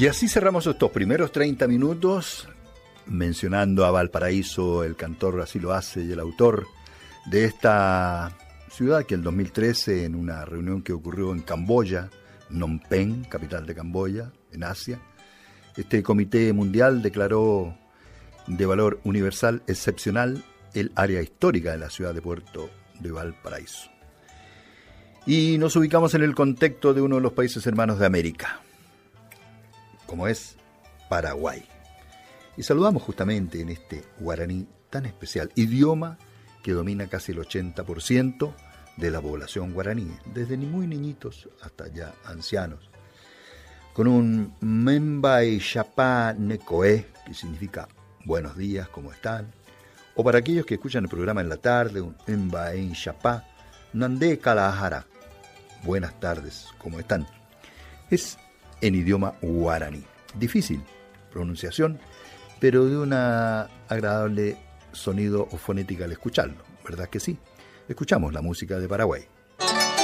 Y así cerramos estos primeros 30 minutos mencionando a Valparaíso, el cantor así lo hace y el autor de esta ciudad que en 2013, en una reunión que ocurrió en Camboya, Phnom Penh, capital de Camboya, en Asia, este comité mundial declaró de valor universal excepcional el área histórica de la ciudad de Puerto de Valparaíso. Y nos ubicamos en el contexto de uno de los países hermanos de América, como es Paraguay. Y saludamos justamente en este guaraní tan especial, idioma que domina casi el 80% de la población guaraní, desde muy niñitos hasta ya ancianos, con un Membay Chapá Necoé, que significa buenos días, ¿cómo están? O para aquellos que escuchan el programa en la tarde, un Membay Chapá Nandé Kalahara, buenas tardes, ¿cómo están? Es en idioma guaraní, difícil pronunciación, pero de una agradable sonido o fonética al escucharlo, ¿verdad que sí? Escuchamos la música de Paraguay.